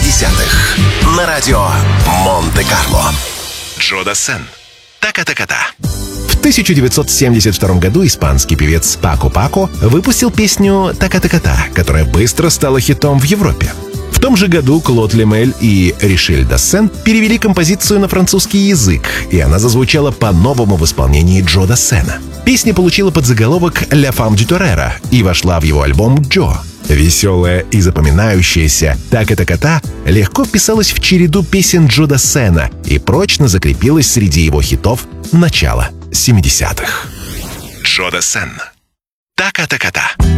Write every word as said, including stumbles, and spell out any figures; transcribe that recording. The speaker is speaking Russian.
семидесятых на радио Монте-Карло. Джо Дассен. Така-така-та. В тысяча девятьсот семьдесят втором году испанский певец Пако Пако выпустил песню «Така-така-та», которая быстро стала хитом в Европе. В том же году Клод Лемель и Ришель Дассен перевели композицию на французский язык, и она зазвучала по-новому в исполнении Джо Дассена. Песня получила подзаголовок «La femme du torero» и вошла в его альбом «Джо». Веселая и запоминающаяся «Така-така-та» легко вписалась в череду песен Джо Дассена и прочно закрепилась среди его хитов начала семидесятых. Джо Дассен. Така-така-та.